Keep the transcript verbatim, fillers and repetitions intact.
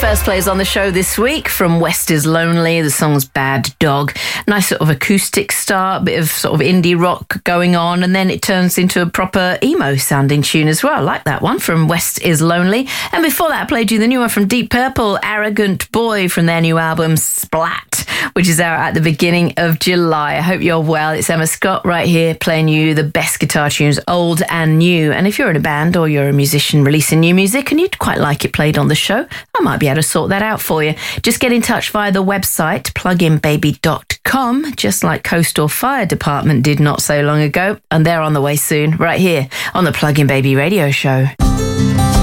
first plays on the show this week from West is Lonely. The song's Bad Dog. Nice sort of acoustic start, bit of sort of indie rock going on, and then it turns into a proper emo sounding tune as well. I like that one from West is Lonely. And before that, I played you the new one from Deep Purple, Arrogant Boy, from their new album Splat, which is out at the beginning of July. I hope you're well. It's Emma Scott right here playing you the best guitar tunes, old and new. And if you're in a band or you're a musician releasing new music and you'd quite like it played on the show, I might be able to sort that out for you. Just get in touch via the website plug in baby dot com, just like Coastal Fire Department did not so long ago. And they're on the way soon, right here on the Plug In Baby Radio Show.